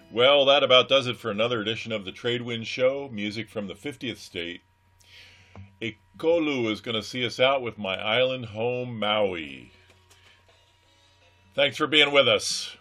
Well, that about does it for another edition of the Tradewind Show, music from the 50th state. Ekolu is going to see us out with My Island Home, Maui. Thanks for being with us.